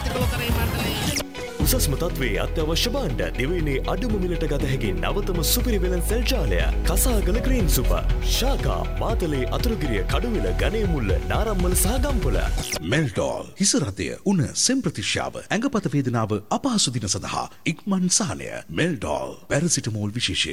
උසස්ම තත්ත්වයේ අත්‍යවශ්‍ය භාණ්ඩ දිවයිනේ අඩුම මිලට ගත හැකි නවතම සුපිරි වෙළඳසැල් ජාලය කසාගල ග්‍රීන් සුපර් ශාකා මාතලේ අතුරුගිරිය කඩුවිල ගණේ මුල්ල නාරම්මල සහ ගම්පොළ මෙල්ඩෝල් හිස රතය උණ සෙම් ප්‍රතිශ්‍යාව ඇඟපත වේදනාව අපහසු දින සඳහා ඉක්මන් සහනය මෙල්ඩෝල් පැරසිටමෝල් විශේෂය